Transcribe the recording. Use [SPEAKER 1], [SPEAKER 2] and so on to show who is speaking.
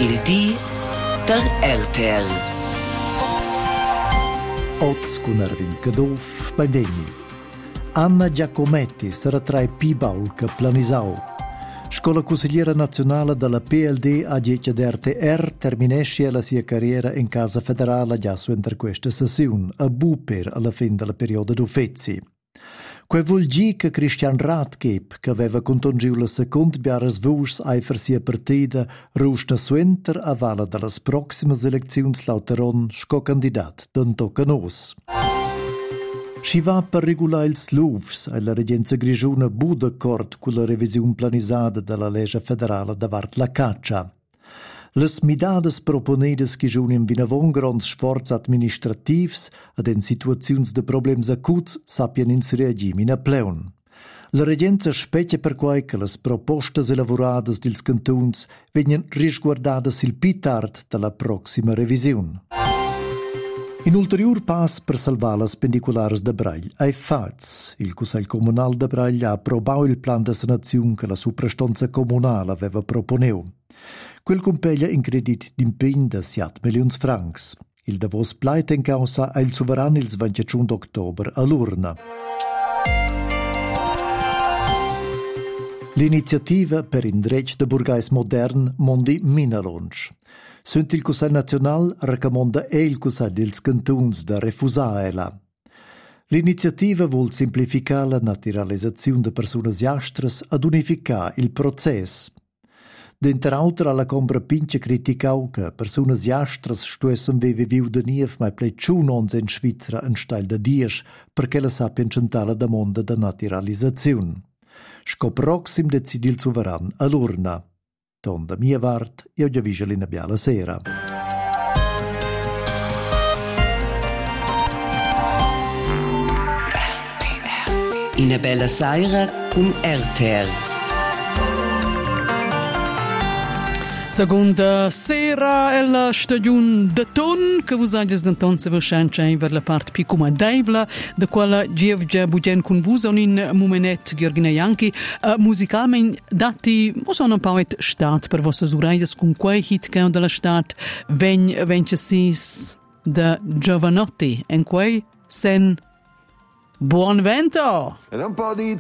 [SPEAKER 1] Il di der RTR.
[SPEAKER 2] Oz con Erwin Cadolf bei Vegni. Anna Giacometti sarà tra i Pibaul che planisau. Scuola consigliera nazionale della PLD a Dieci d'RTR terminesce la sua carriera in casa federale già su enter questa sessione, a Buper alla fine della periodo d'uffizzi. Quei vuol dire che Christian Rathgeb, che aveva contongiu la seconda biaras vus ai per sia partita, rusta suenter a vala delle prossime elezioni lauteron sco candidat d'un tocanos. Si va per regolare ils luvs e la regenza grigiuna bu d'accordo con la revisione planisada della legge federale davart la caccia. Les midades proponidas che giun in vinavon grands sforz administrativs ed in situazions de problems acuts sapien ins reagim in a pleun. La regenza specie per quai che les propostas elaboradas dils cantuns venien risguardadas il pi tard dalla proxima revisiun. In ulterior pass per salvar las pendiculares de Braille ai fats, il Consiglio Comunal de Braille ha approvato il plan de sanazione che la suprastanza comunale aveva proponeu. Quel compeglia in credit d'impegn de 7 milions francs. Il Davos pleit in causa a il sovrano il 21 d'october a l'urna. L'iniziativa per in dretg de burgais modern mondi minalonsch. Sunt il Consiglio Nazional raccomanda e il Consiglio dels Cantuns da refusarla. L'iniziativa vuol semplificare la naturalizzazione de personas jastras ad unificare il process. D'entre autra la compra pinche criticau che personas jastras stuessen viu de nief mai plei ciunons in Svizra en steil de dies perché la sapien centala da monda da naturalizzazione. Sco proxim decidi il soveran all'urna. Ton da mia vart, io già vigelina biala sera.
[SPEAKER 1] Una bella sera con RTR.
[SPEAKER 3] Seconda sera è la stagione de ton che vos ages d'anton se verschancha in ver la part più comodevla da quella gievgia bugen con vos in momenet Gheorghina Janchi musicalmente dati sono un po' et stat per vostre orecchie con quei hit che della stat vence sis de Giovanotti en quei sen buon vento
[SPEAKER 4] ed un po' di